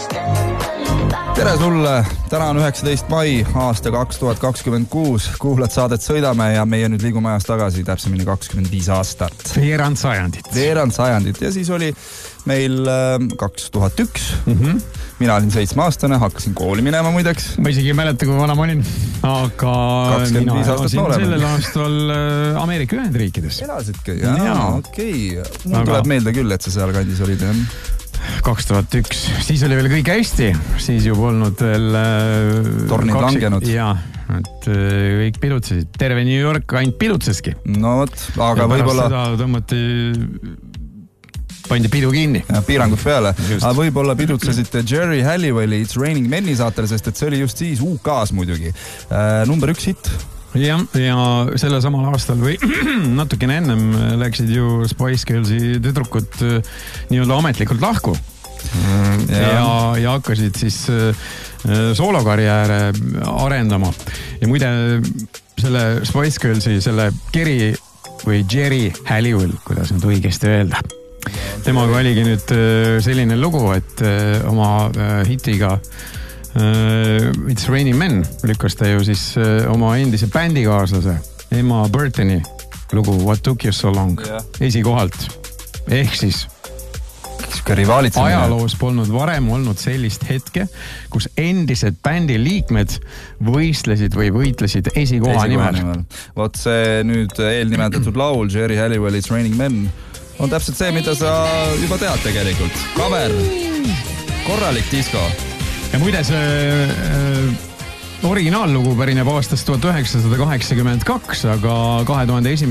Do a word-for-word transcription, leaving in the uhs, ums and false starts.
Tere sulle! Täna on üheksateist mai aasta kaks tuhat kakskümmend kuus. Kuulad saadet Sõidame ja meie nüüd liigume ajas tagasi täpsemini kakskümmend viis aastat. Veerand sajandit. Veerand sajandit. Ja siis oli meil kaks tuhat üks. Mm-hmm. Mina olin seitsme aastane, hakkasin kooli minema muideks. Ma isegi ei mäleta, kui vana ma olin. Aga mina elasin sellel aastal Ameerika Ühendriikides. Elasidki? Jaa, okei. Okay. Mul tuleb meelde küll, et sa seal kandis olid. kaks tuhat üks. Siis oli veel kõik hästi. Siis juba olnud veel tornid kaksi... langenud. Jaa, et kõik pilutsesid. Terve New York ainult pilutseski. No võt, aga võibolla... Ja pärast seda tõmmati... pandi pidu kinni. Ja, piirangud peale. Aga võibolla pidutsesite Jerry Halliwelli It's Raining Men'i saatel, sest et see oli just siis U K-s muidugi. Äh, number üks hit. Ja, ja selle samal aastal või natukene ennem läksid ju Spice Girlsi tüdrukud nii-öelda ametlikult lahku. Ja, ja, ja hakkasid siis soolokarjääre arendama. Ja muide, selle Spice Girlsi, selle Geri või Jerry Halliwell, kuidas nüüd õigesti öelda. Temaga oligi nüüd selline lugu, et oma hitiga It's Raining Men lükkas ta ju siis oma endise bändikaaslase Emma Burtoni lugu What Took You So Long yeah. Esikohalt. Ehk siis ajaloos polnud varem olnud sellist hetke, kus endised bändi liikmed võistlesid või võitlesid esikoha nimel. Vot see nüüd eelnimetatud laul Jerry Halliwell It's Raining Men on täpselt see, mida sa juba tead tegelikult. Cover, korralik disko. Ja muide see äh, originaallugu pärineb aastast tuhat üheksasada kaheksakümmend kaks, aga kahe tuhande esimene